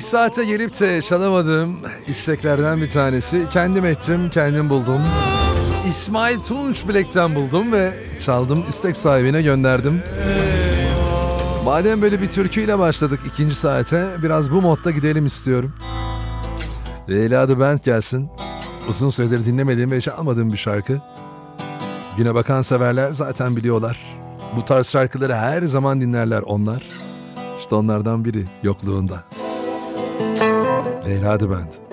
İlk saate gelip de çalamadığım isteklerden bir tanesi. Kendim ettim, kendim buldum. İsmail Tunç Bilek'ten buldum ve çaldım, istek sahibine gönderdim. Madem böyle bir türküyle başladık ikinci saate, biraz bu modda gidelim istiyorum. Leyla The Band gelsin. Uzun süredir dinlemediğim ve çalmadığım bir şarkı. Güne bakan severler zaten biliyorlar. Bu tarz şarkıları her zaman dinlerler onlar. İşte onlardan biri yokluğunda. Leyla The Band.